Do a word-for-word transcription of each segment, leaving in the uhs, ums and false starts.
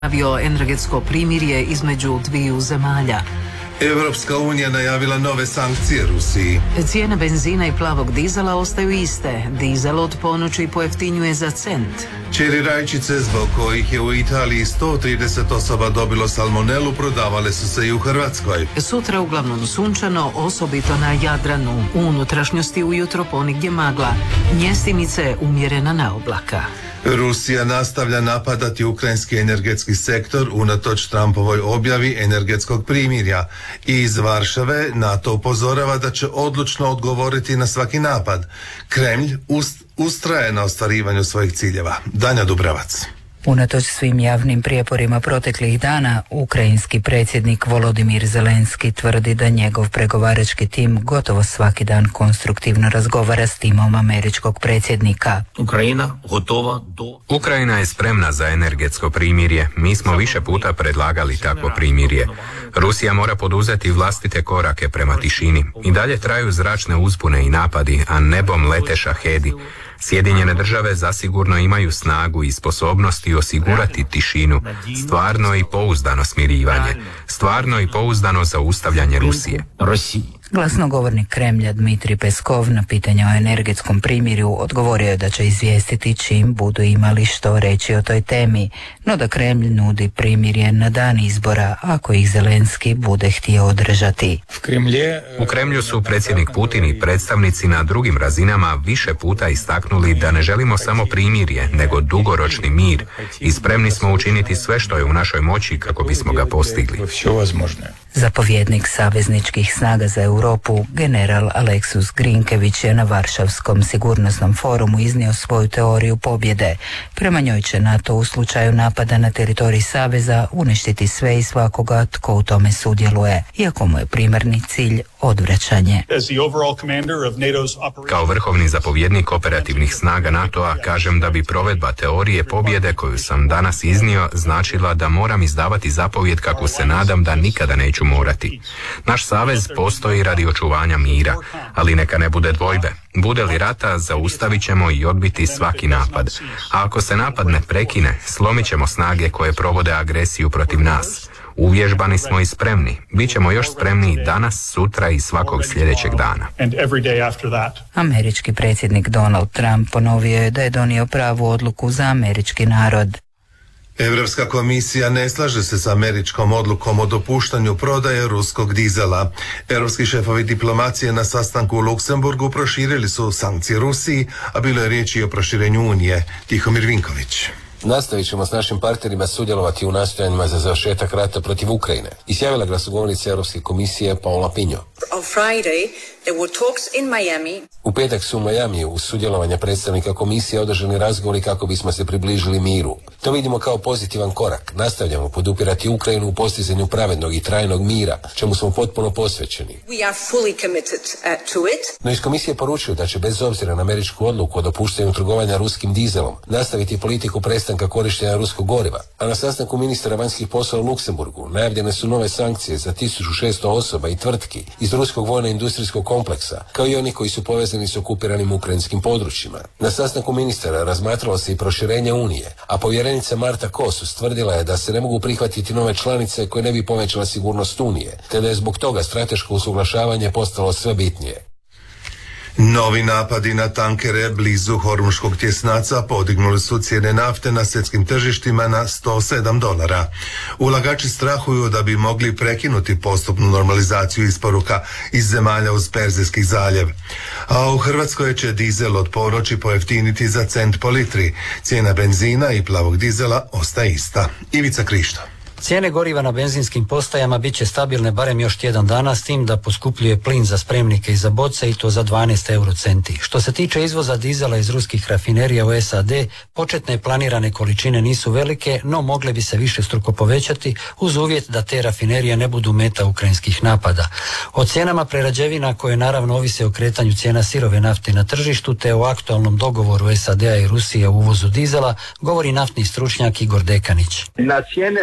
najavio energetsko primirje između dviju zemalja. Europska unija najavila nove sankcije Rusiji. Cijene benzina i plavog dizela ostaju iste. Dizel od ponoći pojeftinjuje za cent. Čeri rajčice zbog kojih je u Italiji sto trideset osoba dobilo salmonelu prodavale su se i u Hrvatskoj. Sutra uglavnom sunčano, osobito na Jadranu. U unutrašnjosti ujutro ponigdje magla. Mjestimice umjerena na oblaka. Rusija nastavlja napadati ukrajinski energetski sektor unatoč Trumpovoj objavi energetskog primirja. I iz Varšave NATO upozorava da će odlučno odgovoriti na svaki napad. Kremlj ust, ustraje na ostvarivanju svojih ciljeva. Danja Dubravac. Unatoč svim javnim prijeporima proteklih dana, ukrajinski predsjednik Volodimir Zelenski tvrdi da njegov pregovarački tim gotovo svaki dan konstruktivno razgovara s timom američkog predsjednika. Ukrajina gotova do... Ukrajina je spremna za energetsko primirje. Mi smo više puta predlagali takvo primirje. Rusija mora poduzeti vlastite korake prema tišini. I dalje traju zračne uzbune i napadi, a nebom lete šahedi. Sjedinjene države zasigurno imaju snagu i sposobnosti osigurati tišinu, stvarno i pouzdano smirivanje, stvarno i pouzdano zaustavljanje Rusije. Glasnogovornik Kremlja Dmitrij Peskov na pitanje o energetskom primirju odgovorio je da će izvijestiti čim budu imali što reći o toj temi, no da Kremlj nudi primirje na dan izbora ako ih Zelenski bude htio održati. U Kremlju su predsjednik Putin i predstavnici na drugim razinama više puta istaknuli da ne želimo samo primirje, nego dugoročni mir i spremni smo učiniti sve što je u našoj moći kako bismo ga postigli. Zapovjednik savezničkih snaga za Europu, general Aleksus Grinkević je na Varšavskom sigurnosnom forumu iznio svoju teoriju pobjede. Prema njoj će NATO u slučaju napada na teritorij saveza uništiti sve i svakoga tko u tome sudjeluje, iako mu je primarni cilj odvraćanje. Kao vrhovni zapovjednik operativnih snaga NATO-a kažem da bi provedba teorije pobjede koju sam danas iznio značila da moram izdavati zapovjed kako se nadam da nikada neću morati. Naš savez postoji radi očuvanja mira, ali neka ne bude dvojbe. Bude li rata, zaustavit ćemo i odbiti svaki napad. A ako se napad ne prekine, slomit ćemo snage koje provode agresiju protiv nas. Uvježbani smo i spremni. Bićemo još spremniji danas, sutra i svakog sljedećeg dana. Američki predsjednik Donald Trump ponovio je da je donio pravu odluku za američki narod. Europska komisija ne slaže se s američkom odlukom o dopuštanju prodaje ruskog dizela. Europski šefovi diplomacije na sastanku u Luksemburgu proširili su sankcije Rusiji, a bilo je riječi i o proširenju Unije. Tihomir Vinković. Nastavit ćemo s našim partnerima sudjelovati u nastojanjima za završetak rata protiv Ukrajine, izjavila glasnogovornica Europske komisije Paula Pinho. U petak su u Majamiju uz sudjelovanje predstavnika komisije održani razgovori kako bismo se približili miru. To vidimo kao pozitivan korak. Nastavljamo podupirati Ukrajinu u postizanju pravednog i trajnog mira, čemu smo potpuno posvećeni. No iz komisije poručuju da će bez obzira na američku odluku o dopuštanju trgovanja ruskim dizelom nastaviti politiku prestanka korištenja ruskog goriva. A na sastanku ministara vanjskih poslova u Luksemburgu najavljene su nove sankcije za tisuću šesto osoba i tvrtki iz ruskog vojno-industrijskog kompleksa, kao i oni koji su povezani s okupiranim ukrajinskim područjima. Na sastanku ministara razmatralo se i proširenje Unije, a povjerenica Marta Kos ustvrdila je da se ne mogu prihvatiti nove članice koje ne bi povećala sigurnost Unije, te da je zbog toga strateško usuglašavanje postalo sve bitnije. Novi napadi na tankere blizu Hormuškog tjesnaca podignuli su cijene nafte na svjetskim tržištima na sto sedam dolara. Ulagači strahuju da bi mogli prekinuti postupnu normalizaciju isporuka iz zemalja uz Perzijski zaljev. A u Hrvatskoj će dizel od ponoći pojeftiniti za cent po litri. Cijena benzina i plavog dizela ostaje ista. Ivica Krišto. Cijene goriva na benzinskim postajama bit će stabilne barem još tjedan dana, s tim da poskupljuje plin za spremnike i za boce i to za dvanaest eurocenti. Što se tiče izvoza dizela iz ruskih rafinerija u S A D, početne planirane količine nisu velike, no mogle bi se višestruko povećati uz uvjet da te rafinerije ne budu meta ukrajinskih napada. O cijenama prerađevina koje naravno ovise o kretanju cijena sirove nafte na tržištu te o aktualnom dogovoru S A D-a i Rusije u uvozu dizela govori naftni stručnjak Igor Dekanić. Na cijene sirove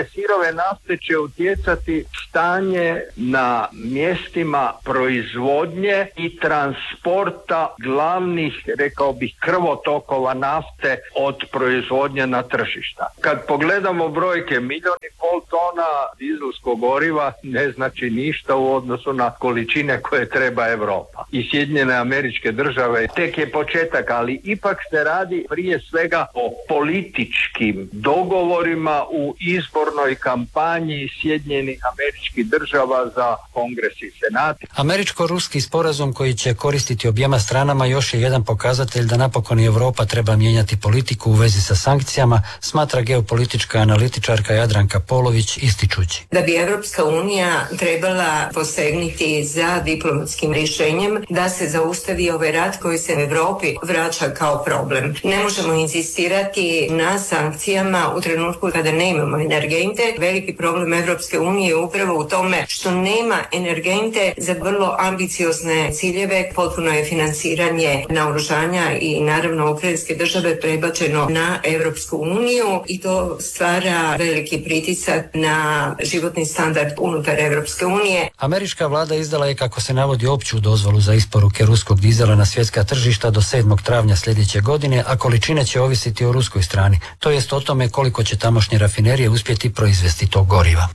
ove nafte će utjecati stanje na mjestima proizvodnje i transporta glavnih, rekao bih, krvotokova nafte od proizvodnje na tržišta. Kad pogledamo brojke, milijon i pol tona dizelskog goriva ne znači ništa u odnosu na količine koje treba Europa. I Sjedinjene Američke Države tek je početak, ali ipak se radi prije svega o političkim dogovorima u izbornoj kampanji Sjedinjenih Američkih Država za Kongres i Senat. Američko-ruski sporazum koji će koristiti objema stranama još je jedan pokazatelj da napokon i Europa treba mijenjati politiku u vezi sa sankcijama, smatra geopolitička analitičarka Jadranka Polović ističući. Da bi Europska unija trebala posegnuti za diplomatskim rješenjem da se zaustavi ovaj rat koji se u Europi vraća kao problem. Ne možemo insistirati na sankcijama u trenutku kada nemamo energente. Veliki problem Europske unije je upravo u tome što nema energente za vrlo ambiciozne ciljeve. Potpuno je financiranje naoružanja i naravno ukrajinske države prebačeno na Europsku uniju i to stvara veliki pritisak na životni standard unutar Europske unije. Američka vlada izdala je, kako se navodi, opću dozvolu za isporuke ruskog dizela na svjetska tržišta do sedmog travnja sljedeće godine, a količine će ovisiti o ruskoj strani, to jest o tome koliko će tamošnje rafinerije uspjeti proizvesti tog goriva.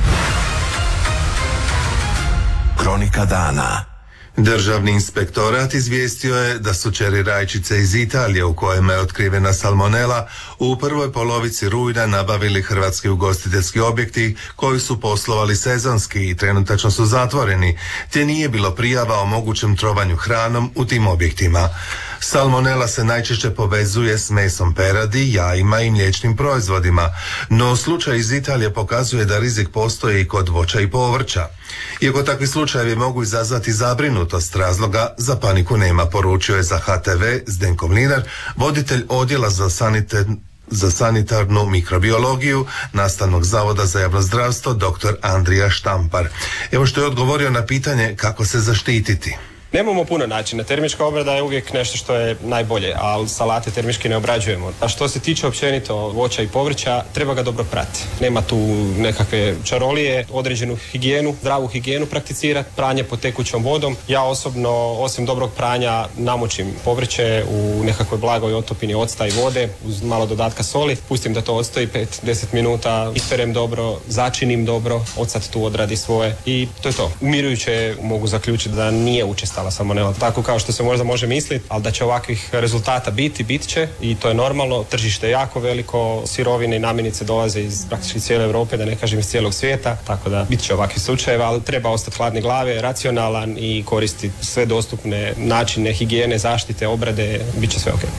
Kronika dana. Državni inspektorat izvijestio je da su ćeri rajčice iz Italije u kojima je otkrivena salmonela u prvoj polovici rujna nabavili hrvatski ugostiteljski objekti koji su poslovali sezonski i trenutačno su zatvoreni, te nije bilo prijava o mogućem trovanju hranom u tim objektima. Salmonela se najčešće povezuje s mesom peradi, jajima i mliječnim proizvodima, no slučaj iz Italije pokazuje da rizik postoji i kod voća i povrća. Iako takvi slučajevi mogu izazvati zabrinutost, razloga za paniku nema, poručio je za H T V Zdenko Mlinar, voditelj odjela za sanitet za sanitarnu mikrobiologiju Nastavnog zavoda za javno zdravstvo dr. Andrija Štampar. Evo što je odgovorio na pitanje kako se zaštititi. Nemamo puno načina. Termička obrada je uvijek nešto što je najbolje, ali salate termički ne obrađujemo. A što se tiče općenito voća i povrća, treba ga dobro prati. Nema tu nekakve čarolije, određenu higijenu, zdravu higijenu prakticirati, pranje pod tekućom vodom. Ja osobno, osim dobrog pranja, namočim povrće u nekakvoj blagoj otopini octa i vode uz malo dodatka soli. Pustim da to odstoji pet do deset minuta, isperem dobro, začinim dobro, ocat tu odradi svoje i to je to. Umirujuće mogu zaključiti da nije učestalo salmonela, tako kao što se možda može misliti, ali da će ovakvih rezultata biti, bit će i to je normalno. Tržište je jako veliko, sirovine i namirnice dolaze iz praktički cijele Europe, da ne kažem iz cijelog svijeta, tako da bit će ovakvih slučajeva, ali treba ostati hladne glave, racionalan i koristiti sve dostupne načine higijene, zaštite, obrade, bit će sve ok.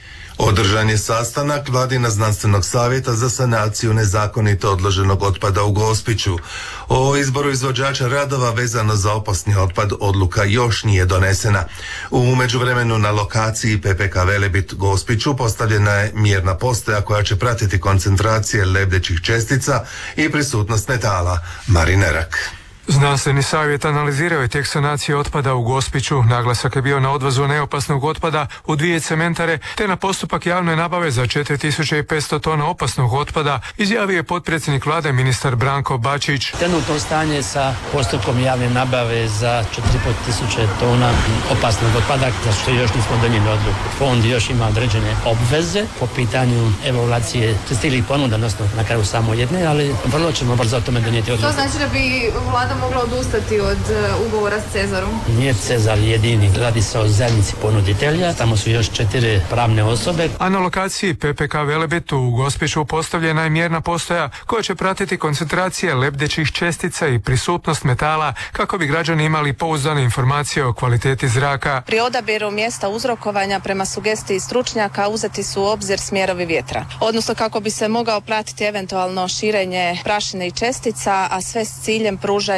Održan je sastanak Vladina znanstvenog savjeta za sanaciju nezakonito odloženog otpada u Gospiću. O izboru izvođača radova vezano za opasni otpad odluka još nije donesena. U međuvremenu na lokaciji P P K Velebit Gospiću postavljena je mjerna postaja koja će pratiti koncentracije lebdećih čestica i prisutnost metala. Marinerak. Znanstveni savjet analizirao je tijek sanacije otpada u Gospiću. Naglasak je bio na odvozu neopasnog otpada u dvije cementare te na postupak javne nabave za četiri tisuće petsto tona opasnog otpada, izjavio je potpredsjednik vlade ministar Branko Bačić. Trenutno stanje sa postupkom javne nabave za četiri i pol tisuće tona opasnog otpada, za što još nismo donijeli odluku. Fond još ima određene obveze po pitanju evaluacije stilih ponuda, odnosno na kraju samo jedne, ali vrlo ćemo brzo o tome donijeti odluku. To znači da bi vlada mogla odustati od uh, ugovora s Cezarom? Nije Cezar jedini, radi se o zajednici ponuditelja, tamo su još četiri pravne osobe. A na lokaciji P P K Velebit u Gospiću postavljena je mjerna postaja koja će pratiti koncentracije lebdećih čestica i prisutnost metala kako bi građani imali pouzdane informacije o kvaliteti zraka. Pri odabiru mjesta uzrokovanja prema sugestiji stručnjaka uzeti su u obzir smjerovi vjetra, odnosno kako bi se mogao pratiti eventualno širenje prašine i čestica, a sve s ciljem pružanja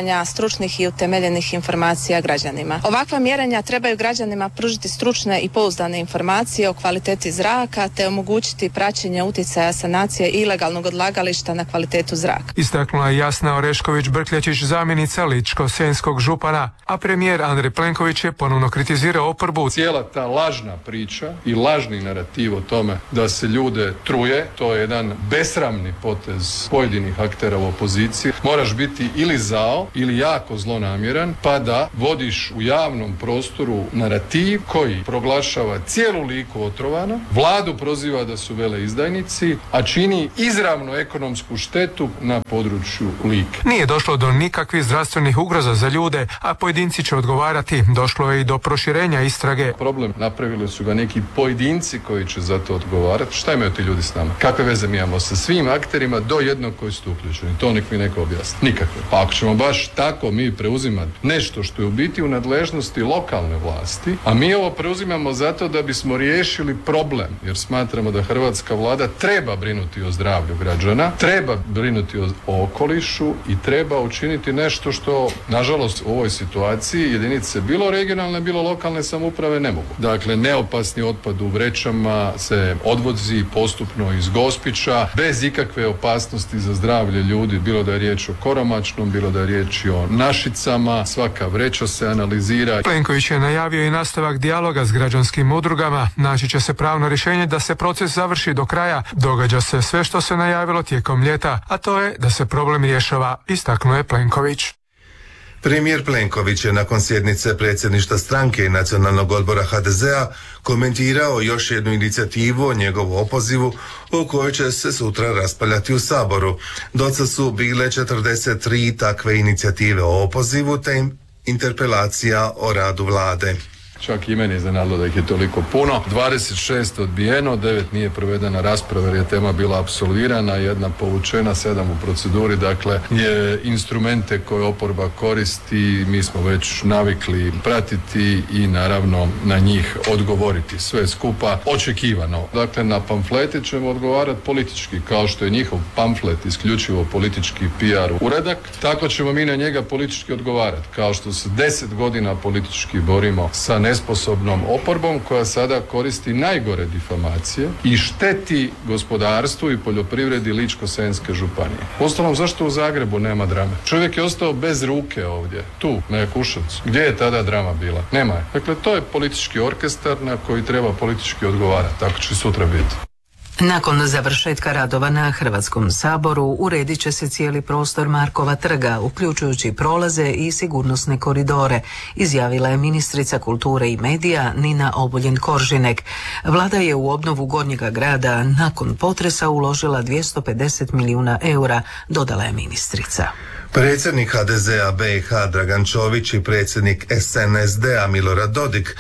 pružanja stručnih i utemeljenih informacija građanima. Ovakva mjerenja trebaju građanima pružiti stručne i pouzdane informacije o kvaliteti zraka te omogućiti praćenje utjecaja sanacije ilegalnog odlagališta na kvalitetu zraka. Istaknula je Jasna Orešković-Brkljačić, zamjenica ličko-senjskog župana, a premijer Andrej Plenković je ponovno kritizirao oporbu. Cijela ta lažna priča i lažni narativ o tome da se ljude truje, to je jedan besramni potez pojedinih aktera u opoziciji. Moraš biti ili zao ili jako zlonamjeran pa da vodiš u javnom prostoru narativ koji proglašava cijelu Liku otrovano, vladu proziva da su veleizdajnici, a čini izravnu ekonomsku štetu na području Like. Nije došlo do nikakvih zdravstvenih ugroza za ljude, a pojedinci će odgovarati. Došlo je i do proširenja istrage. Problem napravili su ga neki pojedinci koji će za to odgovarati. Šta imaju ti ljudi s nama? Kakve veze mi imamo sa svim akterima do jednog koji su uključeni? To nek mi neko objasni. Nikakve. Pa ako ćemo baš tako mi preuzimati nešto što je u biti u nadležnosti lokalne vlasti, a mi ovo preuzimamo zato da bismo riješili problem, jer smatramo da hrvatska vlada treba brinuti o zdravlju građana, treba brinuti o, o okolišu i treba učiniti nešto što, nažalost, u ovoj situaciji jedinice bilo regionalne, bilo lokalne samouprave ne mogu. Dakle, neopasni otpad u vrećama se odvozi postupno iz Gospića, bez ikakve opasnosti za zdravlje ljudi, bilo da je riječ o Koromačnom, bilo da je riječ o Našicama, svaka vreća se analizira. Plenković je najavio i nastavak dijaloga s građanskim udrugama. Naći će se pravno rješenje da se proces završi do kraja. Događa se sve što se najavilo tijekom ljeta, a to je da se problem rješava, istaknuo je Plenković. Premijer Plenković je nakon sjednice predsjedništva stranke i nacionalnog odbora ha de zea komentirao još jednu inicijativu o njegovu opozivu o kojoj će se sutra raspravljati u Saboru. Doca su bile četrdeset tri takve inicijative o opozivu te interpelacija o radu vlade. Čak i meni iznenadilo da ih je toliko puno. dvadeset šest odbijeno, devet nije provedena rasprava jer je tema bila apsolvirana, jedna povučena, sedam u proceduri. Dakle, je instrumente koje oporba koristi, mi smo već navikli pratiti i naravno na njih odgovoriti. Sve skupa očekivano. Dakle, na pamflete ćemo odgovarati politički, kao što je njihov pamflet isključivo politički P R uradak, tako ćemo mi na njega politički odgovarati. Kao što se deset godina politički borimo sa nesposobnom oporbom koja sada koristi najgore difamacije i šteti gospodarstvu i poljoprivredi Ličko-senjske županije. Uostalom, zašto u Zagrebu nema drame? Čovjek je ostao bez ruke ovdje, tu, na Jakuševcu. Gdje je tada drama bila? Nema je. Dakle, to je politički orkestar na koji treba politički odgovarati. Tako će sutra biti. Nakon završetka radova na Hrvatskom saboru uredit će se cijeli prostor Markova trga, uključujući prolaze i sigurnosne koridore, izjavila je ministrica kulture i medija Nina Obuljen-Koržinek. Vlada je u obnovu Gornjega grada nakon potresa uložila dvjesto pedeset milijuna eura, dodala je ministrica. Predsjednik ha de zea be i ha Dragan Čović i predsjednik es en es de a Milorad Dodik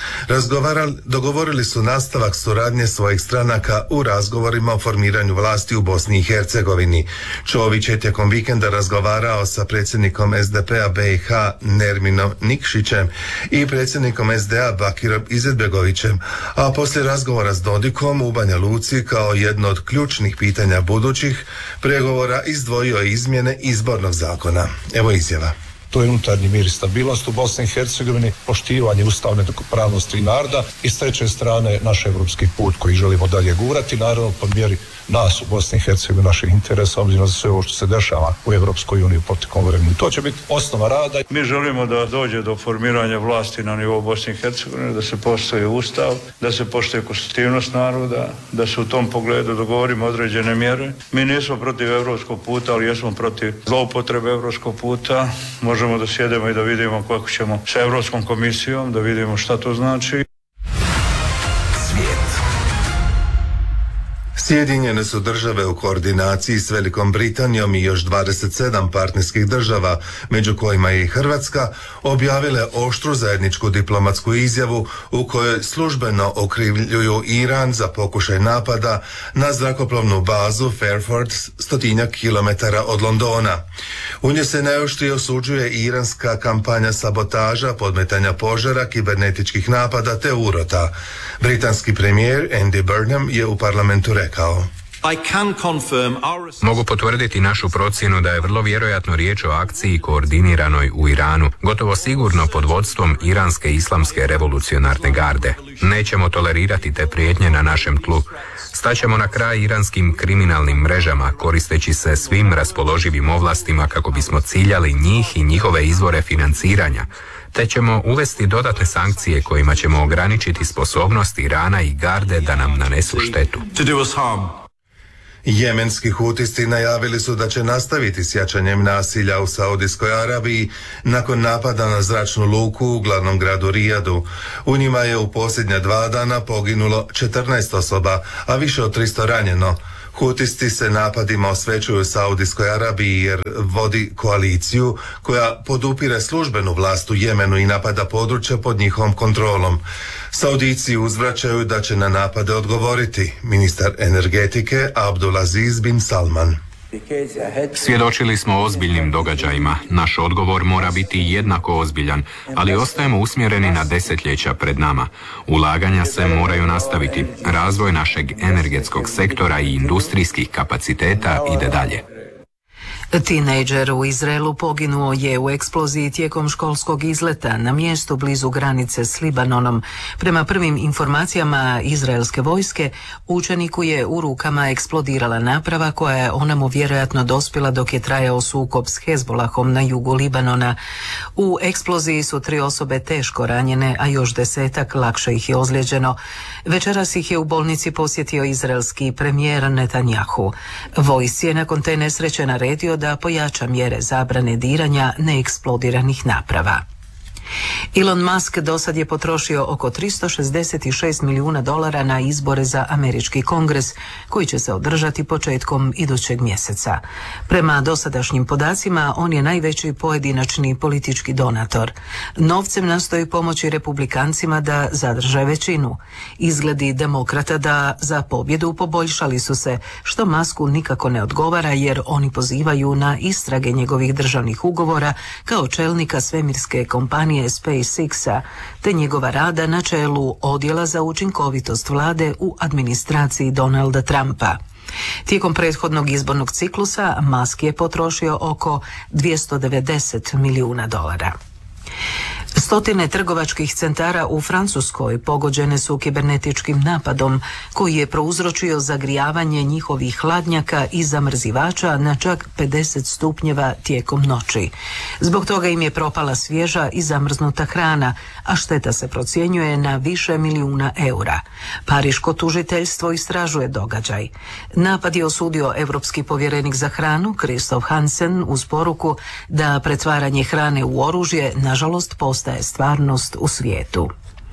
dogovorili su nastavak suradnje svojih stranaka u razgovorima o formiranju vlasti u Bosni i Hercegovini. Čović je tijekom vikenda razgovarao sa predsjednikom es de pe a be i ha Nerminom Nikšićem i predsjednikom es de a Bakirom Izetbegovićem, a poslije razgovora s Dodikom u Banja Luci kao jedno od ključnih pitanja budućih pregovora izdvojio izmjene izbornog zakona. Evo izjava. To je unutarnji mir i stabilnost u Bosni i Hercegovini, poštivanje ustavne pravnosti naroda i s treće strane naš evropski put koji želimo dalje gurati, naravno po mjeri nas u Bosni i Hercegovini, naših interesa, obzirom za sve ovo što se dešava u Evropskoj uniji u proteklom vremenu. To će biti osnova rada. Mi želimo da dođe do formiranja vlasti na nivou Bosne i Hercegovine, da se poštuje ustav, da se poštuje konstitutivnost naroda, da se u tom pogledu dogovorimo određene mjere. Mi nismo protiv evropskog puta, ali jesmo protiv zloupotrebe evropskog puta. Možemo da sjedemo i da vidimo kako ćemo sa Evropskom komisijom, da vidimo šta to znači. Sjedinjene su države u koordinaciji s Velikom Britanijom i još dvadeset sedam partnerskih država, među kojima je i Hrvatska, objavile oštru zajedničku diplomatsku izjavu u kojoj službeno okrivljuju Iran za pokušaj napada na zrakoplovnu bazu Fairford stotinjak kilometara od Londona. U njoj se najoštrije osuđuje iranska kampanja sabotaža, podmetanja požara, kibernetičkih napada te urota. Britanski premijer Andy Burnham je u parlamentu rekao: Mogu potvrditi našu procjenu da je vrlo vjerojatno riječ o akciji koordiniranoj u Iranu, gotovo sigurno pod vodstvom Iranske islamske revolucionarne garde. Nećemo tolerirati te prijetnje na našem tlu. Staćemo na kraj iranskim kriminalnim mrežama, koristeći se svim raspoloživim ovlastima kako bismo ciljali njih i njihove izvore financiranja, te ćemo uvesti dodatne sankcije kojima ćemo ograničiti sposobnost Irana i garde da nam nanesu štetu. Jemenski hutisti najavili su da će nastaviti s jačanjem nasilja u Saudijskoj Arabiji nakon napada na zračnu luku u glavnom gradu Rijadu. U njima je u posljednja dva dana poginulo četrnaest osoba, a više od tristo ranjeno. Hutisti se napadima osvećuju Saudijskoj Arabiji jer vodi koaliciju koja podupire službenu vlast u Jemenu i napada područja pod njihovom kontrolom. Saudijci uzvraćaju da će na napade odgovoriti ministar energetike Abdulaziz bin Salman. Svjedočili smo ozbiljnim događajima. Naš odgovor mora biti jednako ozbiljan, ali ostajemo usmjereni na desetljeća pred nama. Ulaganja se moraju nastaviti. Razvoj našeg energetskog sektora i industrijskih kapaciteta ide dalje. Tinejdžer u Izraelu poginuo je u eksploziji tijekom školskog izleta na mjestu blizu granice s Libanonom. Prema prvim informacijama izraelske vojske, učeniku je u rukama eksplodirala naprava koja je onamo vjerojatno dospjela dok je trajao sukob s Hezbolahom na jugu Libanona. U eksploziji su tri osobe teško ranjene, a još desetak lakše ih je ozlijeđeno. Večeras ih je u bolnici posjetio izraelski premijer Netanjahu. Vojsci je nakon te nesreće naredio da pojača mjere zabrane diranja neeksplodiranih naprava. Elon Musk dosad je potrošio oko tristo šezdeset šest milijuna dolara na izbore za američki kongres koji će se održati početkom idućeg mjeseca. Prema dosadašnjim podacima on je najveći pojedinačni politički donator. Novcem nastoji pomoći republikancima da zadrže većinu. Izgledi demokrata da za pobjedu poboljšali su se, što Musku nikako ne odgovara jer oni pozivaju na istrage njegovih državnih ugovora kao čelnika svemirske kompanije SpaceX-a, te njegova rada na čelu odjela za učinkovitost vlade u administraciji Donalda Trumpa. Tijekom prethodnog izbornog ciklusa Musk je potrošio oko dvjesto devedeset milijuna dolara. Stotine trgovačkih centara u Francuskoj pogođene su kibernetičkim napadom koji je prouzročio zagrijavanje njihovih hladnjaka i zamrzivača na čak pedeset stupnjeva tijekom noći. Zbog toga im je propala svježa i zamrznuta hrana, a šteta se procjenjuje na više milijuna eura. Pariško tužiteljstvo istražuje događaj. Napad je osudio europski povjerenik za hranu Christoph Hansen uz poruku da pretvaranje hrane u oružje nažalost postaje stvarnost u svijetu.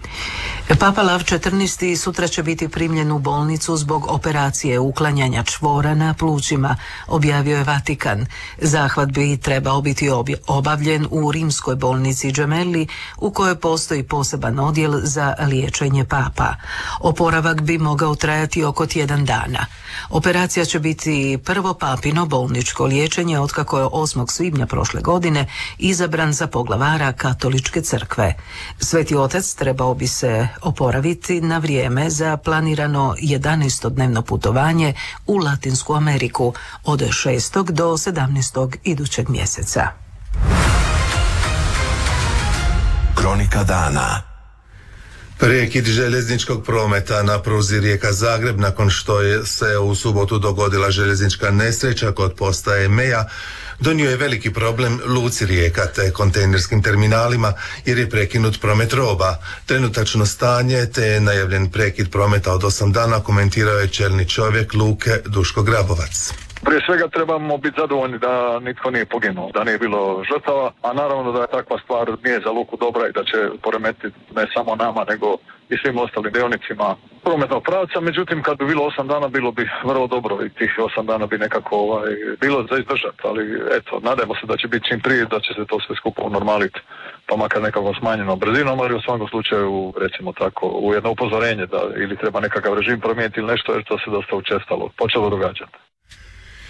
Papa Lav četrnaesti sutra će biti primljen u bolnicu zbog operacije uklanjanja čvora na plućima, objavio je Vatikan. Zahvat bi trebao biti obavljen u rimskoj bolnici Gemelli, u kojoj postoji poseban odjel za liječenje papa. Oporavak bi mogao trajati oko tjedan dana. Operacija će biti prvo papino bolničko liječenje otkako je osmog svibnja prošle godine izabran za poglavara Katoličke crkve. Sveti otac trebao bi se oporaviti na vrijeme za planirano jedanaestodnevno putovanje u Latinsku Ameriku od šestog do sedamnaestog idućeg mjeseca. Kronika dana. Prekid željezničkog prometa na pruzi Rijeka-Zagreb nakon što je se u subotu dogodila željeznička nesreća kod postaje Meja donio je veliki problem luci Rijeka te kontejnerskim terminalima jer je prekinut promet roba. Trenutačno stanje te je najavljen prekid prometa od osam dana komentirao je čelni čovjek luke Duško Grabovac. Prije svega trebamo biti zadovoljni da nitko nije poginuo, da nije bilo žrtava, a naravno da je takva stvar nije za luku dobra i da će poremetiti ne samo nama nego i svim ostalim dionicima prometnog pravca. Međutim, kad bi bilo osam dana bilo bi vrlo dobro i tih osam dana bi nekako ovaj, bilo za izdržati, ali eto, nadajmo se da će biti čim prije, da će se to sve skupo unormaliti, pa makar nekako smanjeno brzinom, ali u svakom slučaju, recimo tako, u jedno upozorenje da ili treba nekakav režim promijeniti ili nešto, jer to se dosta učestalo počelo događati.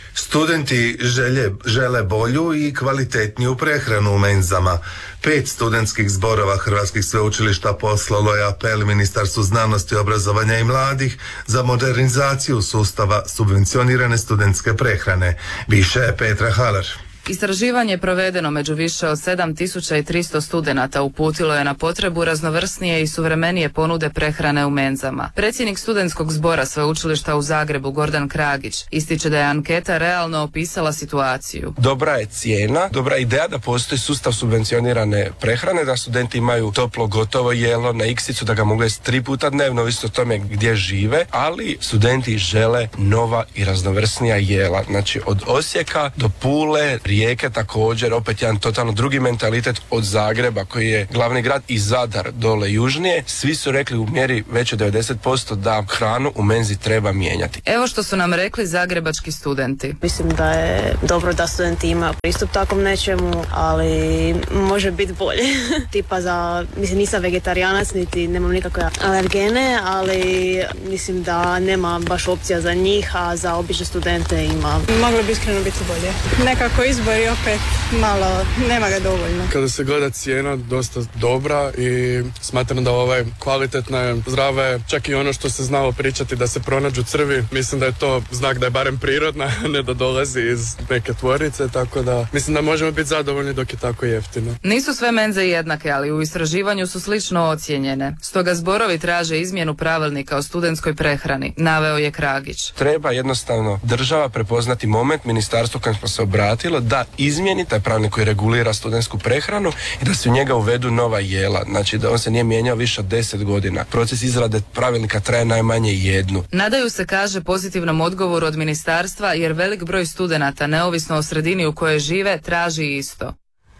Studenti želje, žele bolju i kvalitetniju prehranu u menzama. Pet studentskih zborova hrvatskih sveučilišta poslalo je apel Ministarstvu znanosti, obrazovanja i mladih za modernizaciju sustava subvencionirane studentske prehrane. Više je Petra Haler. Istraživanje provedeno među više od sedam tisuća tristo studenata uputilo je na potrebu raznovrsnije i suvremenije ponude prehrane u menzama. Predsjednik studentskog zbora sveučilišta u Zagrebu Gordan Kragić ističe da je anketa realno opisala situaciju. Dobra je cijena, dobra ideja da postoji sustav subvencionirane prehrane, da studenti imaju toplo gotovo jelo na iksicu, da ga mogu jesti tri puta dnevno, ovisno o tome gdje žive, ali studenti žele nova i raznovrsnija jela. Znači od Osijeka do Pule, Rijeke također, opet jedan totalno drugi mentalitet od Zagreba koji je glavni grad i Zadar dole južnije. Svi su rekli u mjeri već od devedeset posto da hranu u menzi treba mijenjati. Evo što su nam rekli zagrebački studenti. Mislim da je dobro da studenti imaju pristup takvom nečemu, ali može biti bolje. Tipa za, mislim nisam vegetarijanac niti nemam nikakve alergene, ali mislim da nema baš opcija za njih, a za obične studente ima. Moglo bi iskreno biti bolje. Nekako izbor i opet malo, nema ga dovoljno. Kada se gleda cijena, dosta dobra i smatram da ovaj kvalitetna, zdrava je, čak i ono što se znalo pričati da se pronađu crvi, mislim da je to znak da je barem prirodna, ne da dolazi iz neke tvornice, tako da mislim da možemo biti zadovoljni dok je tako jeftino. Nisu sve menze jednake, ali u istraživanju su slično ocijenjene. Stoga zborovi traže izmjenu pravilnika o studentskoj prehrani, naveo je Kragić. Treba jednostavno država prepoznati moment, ministarstvo kojem smo se obratilo, da izmijeni taj pravilnik koji regulira studentsku prehranu i da se u njega uvedu nova jela. Znači da on se nije mijenjao više od deset godina. Proces izrade pravilnika traje najmanje jednu. Nadaju se, kaže, pozitivnom odgovoru od ministarstva jer velik broj studenata, neovisno o sredini u kojoj žive, traži isto.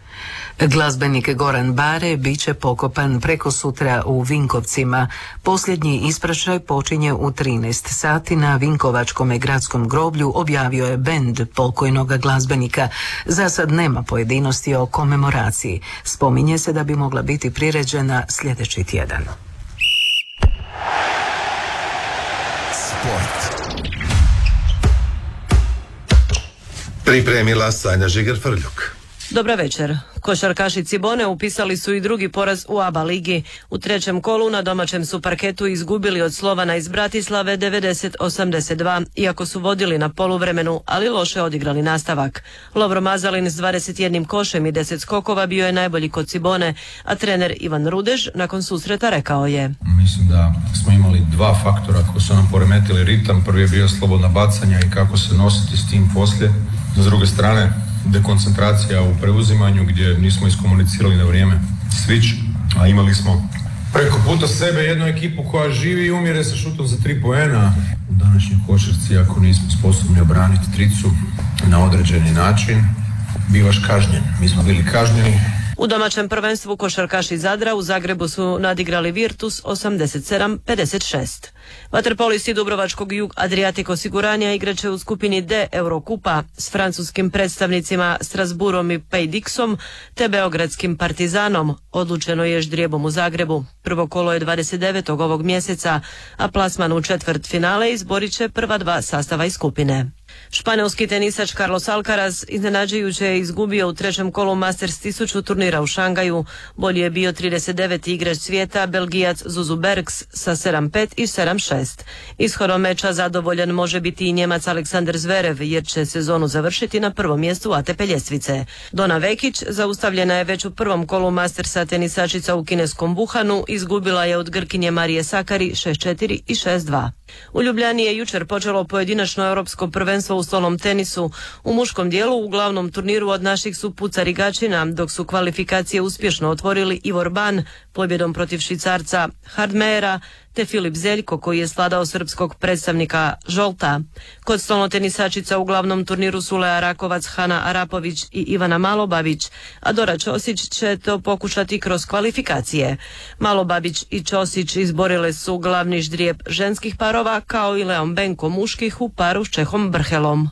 Glazbenik Goran Bare bit će pokopan preko sutra u Vinkovcima. Posljednji isprašaj počinje u trinaest sati na Vinkovačkom gradskom groblju, objavio je bend pokojnoga glazbenika. Za sad nema pojedinosti o komemoraciji. Spominje se da bi mogla biti priređena sljedeći tjedan. Sport. Pripremila Sanja Žiger-Frljuk. Dobra večer. Košarkaši Cibone upisali su i drugi poraz u A B A ligi. U trećem kolu na domaćem su parketu izgubili od Slovana iz Bratislave devedeset osamdeset dva, iako su vodili na poluvremenu, ali loše odigrali nastavak. Lovro Mazalin s dvadeset jednim košem i deset skokova bio je najbolji kod Cibone, a trener Ivan Rudež nakon susreta rekao je: Mislim da smo imali dva faktora koji su nam poremetili ritam. Prvi je bio slobodna bacanja i kako se nositi s tim poslije. S druge strane, dekoncentracija u preuzimanju gdje nismo iskomunicirali na vrijeme switch, a imali smo preko puta sebe jednu ekipu koja živi i umire sa šutom za tri poena. U današnjoj košarci, ako nismo sposobni obraniti tricu na određeni način, bivaš kažnjen. Mi smo bili kažnjeni. U domaćem prvenstvu košarkaši Zadra u Zagrebu su nadigrali Virtus osamdeset sedam pedeset šest. Vaterpolisti Dubrovačkog Jug Adriatic osiguranja igraće u skupini D Eurokupa s francuskim predstavnicima Strasbourom i Paydixom te beogradskim Partizanom, odlučeno je ždrijebom u Zagrebu. Prvo kolo je dvadeset devetog ovog mjeseca, a plasman u četvrt finale izborit će prva dva sastava iz skupine. Španjolski tenisač Carlos Alcaraz iznenađujuće je izgubio u trećem kolu Masters tisuću turnira u Šangaju. Bolji je bio trideset deveti igrač svijeta, Belgijac Zuzu Bergs sa sedam pet i sedam šest. Ishodom meča zadovoljan može biti i Njemac Aleksandar Zverev, jer će sezonu završiti na prvom mjestu A T P ljestvice. Dona Vekić zaustavljena je već u prvom kolu Mastersa, tenisačica u kineskom Wuhanu izgubila je od Grkinje Marije Sakari šest četiri i šest dva. U Ljubljani je jučer počelo pojedinačno europsko prvenstvo u stolnom tenisu. U muškom dijelu u glavnom turniru od naših su Pucar i Gačina, dok su kvalifikacije uspješno otvorili Ivor Ban pobjedom protiv Švicarca Hardmera te Filip Zeljko koji je svladao srpskog predstavnika Žolta. Kod stolnotenisačica u glavnom turniru su Lea Rakovac, Hana Arapović i Ivana Malobabić, a Dora Ćosić će to pokušati kroz kvalifikacije. Malobabić i Ćosić izborile su glavni ždrijeb ženskih parova kao i Leon Benko muških u paru s Čehom Brhelom.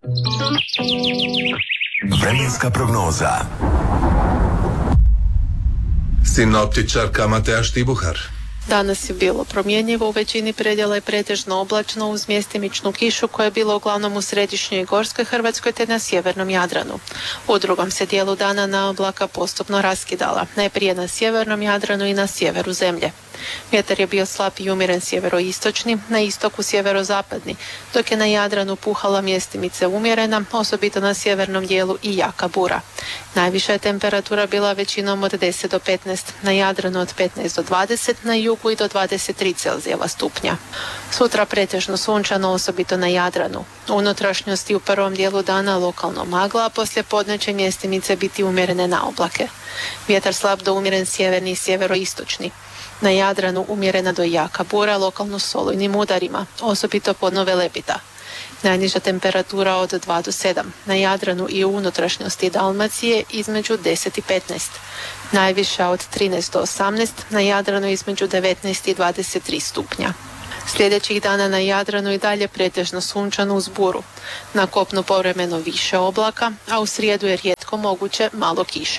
Vremenska prognoza. Sinoptičarka Mateja Štibuhar. Danas je bilo promjenjivo u većini predjela i pretežno oblačno uz mjestimičnu kišu koja je bila uglavnom u središnjoj i gorskoj Hrvatskoj te na sjevernom Jadranu. U drugom se dijelu dana na oblaka postupno raskidala, najprije na sjevernom Jadranu i na sjeveru zemlje. Vjetar je bio slab i umjeren sjeveroistočni, na istoku sjeverozapadni, dok je na Jadranu puhala mjestimice umjerena, osobito na sjevernom dijelu i jaka bura. Najviša je temperatura bila većinom od deset do petnaest, na Jadranu od petnaest do dvadeset, na jugu i do dvadeset tri Celzijeva stupnja. Sutra pretežno sunčano, osobito na Jadranu. U unutrašnjosti u prvom dijelu dana lokalno magla, a poslije podne će mjestimice biti umjerene na oblake. Vjetar slab do umjeren sjeverni i sjeveroistočni. Na Jadranu umjerena do jaka bura, lokalno s olujnim udarima, osobito podno Velebita. Najniža temperatura od dva do sedam, na Jadranu i u unutrašnjosti Dalmacije između deset i petnaest. Najviša od trinaest do osamnaest, na Jadranu između devetnaest i dvadeset tri stupnja. Sljedećih dana na Jadranu i dalje pretežno sunčano uz buru. Na kopnu povremeno više oblaka, a u srijedu je rijetko moguće malo kiše.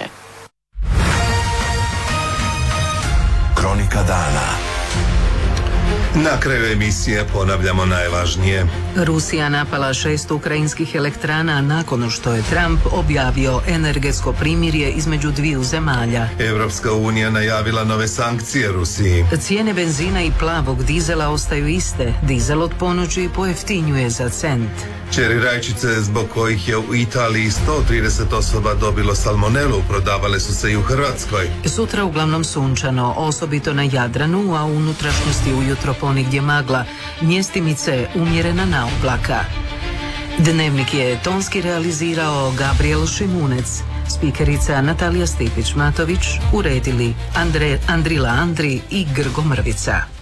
Kronika dana. Na kraju emisije ponavljamo najvažnije. Rusija napala šest ukrajinskih elektrana nakon što je Trump objavio energetsko primirje između dviju zemalja. Europska unija najavila nove sankcije Rusiji. Cijene benzina i plavog dizela ostaju iste. Dizel od ponoći pojeftinjuje za cent. Čeri rajčice zbog kojih je u Italiji sto trideset osoba dobilo salmonelu prodavale su se i u Hrvatskoj. Sutra uglavnom sunčano, osobito na Jadranu, a u unutrašnjosti ujutro ponigdje magla, mjestimice umjerena na oblaka. Dnevnik je tonski realizirao Gabriel Šimunec, spikerica Natalija Stipić-Matović, uredili Andre, Andrila Andri i Grgo Mrvica.